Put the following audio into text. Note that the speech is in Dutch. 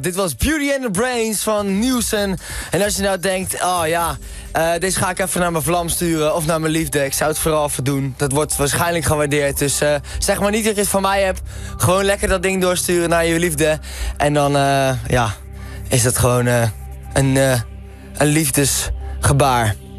Dit was Beauty and the Brains van Newson. En als je nou denkt, oh ja, deze ga ik even naar mijn vlam sturen of naar mijn liefde. Ik zou het vooral even doen. Dat wordt waarschijnlijk gewaardeerd. Dus zeg maar niet dat je het van mij hebt. Gewoon lekker dat ding doorsturen naar je liefde. En dan, is dat gewoon een liefdesgebaar.